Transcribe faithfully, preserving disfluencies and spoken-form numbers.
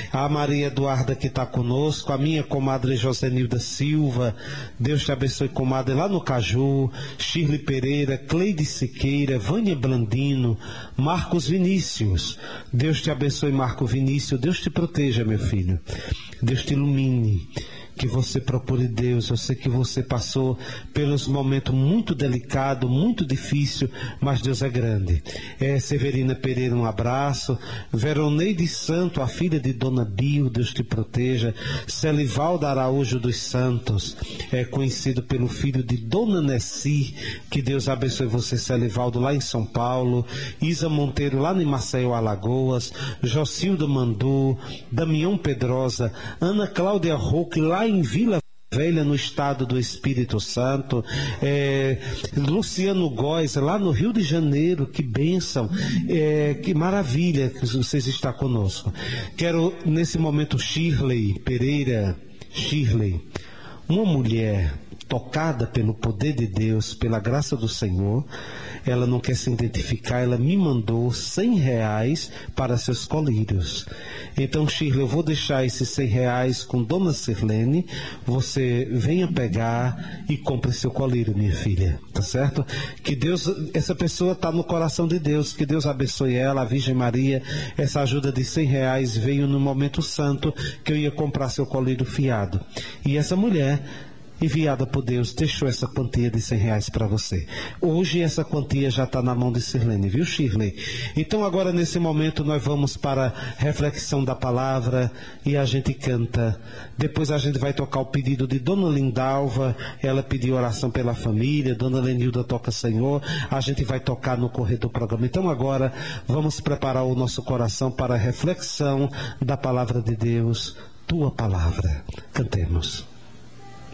a Maria Eduarda que está conosco, a minha comadre Josenilda Silva, Deus te abençoe, comadre, lá no Caju, Shirley Pereira, Cleide Siqueira, Vânia Blandino, Marcos Vinícius, Deus te abençoe, Marco Vinícius, Deus te proteja, meu filho, Deus te ilumine, que você procure Deus. Eu sei que você passou pelos momentos muito delicados, muito difíceis, mas Deus é grande. É, Severina Pereira, um abraço. Veroneide Santo, a filha de Dona Bio, Deus te proteja. Celivaldo Araújo dos Santos, é conhecido pelo filho de Dona Nessi, que Deus abençoe você, Celivaldo, lá em São Paulo. Isa Monteiro, lá em Maceió, Alagoas. Jocildo Mandu, Damião Pedrosa, Ana Cláudia Roque, lá em Vila Velha, no estado do Espírito Santo, é, Luciano Góes, lá no Rio de Janeiro, que bênção, é, que maravilha que vocês estão conosco. Quero nesse momento Shirley Pereira, Shirley, uma mulher tocada pelo poder de Deus, pela graça do Senhor, ela não quer se identificar, ela me mandou cem reais para seus colírios. Então, Shirley, eu vou deixar esses cem reais com Dona Sirlene, você venha pegar e compre seu colírio, minha filha, tá certo? Que Deus, essa pessoa está no coração de Deus, que Deus abençoe ela, a Virgem Maria. Essa ajuda de cem reais veio no momento santo que eu ia comprar seu colírio fiado. E essa mulher, enviada por Deus, deixou essa quantia de cem reais para você. Hoje essa quantia já está na mão de Sirlene, viu, Shirley? Então agora nesse momento nós vamos para a reflexão da palavra e a gente canta. Depois a gente vai tocar o pedido de Dona Lindalva, ela pediu oração pela família, Dona Lenilda toca Senhor, a gente vai tocar no correr do programa. Então agora vamos preparar o nosso coração para a reflexão da palavra de Deus, tua palavra. Cantemos.